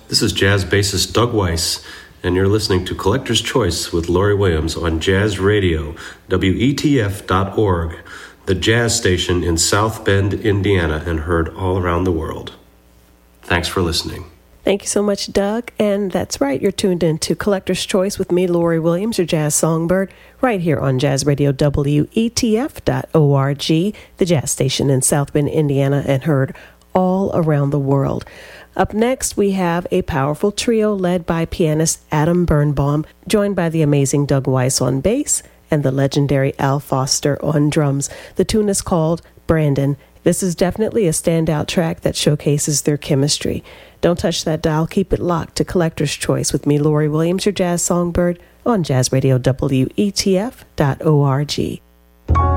This is jazz bassist Doug Weiss, and you're listening to Collector's Choice with Laurie Williams on Jazz Radio, WETF.org, the jazz station in South Bend, Indiana, and heard all around the world. Thanks for listening. Thank you so much, Doug. And that's right, you're tuned in to Collector's Choice with me, Laurie Williams, your jazz songbird, right here on Jazz Radio, WETF.org, the jazz station in South Bend, Indiana, and heard all around the world. Up next, we have a powerful trio led by pianist Adam Birnbaum, joined by the amazing Doug Weiss on bass and the legendary Al Foster on drums. The tune is called Brandon. This is definitely a standout track that showcases their chemistry. Don't touch that dial. Keep it locked to Collector's Choice with me, Laurie Williams, your jazz songbird, on Jazz Radio, WETF.org.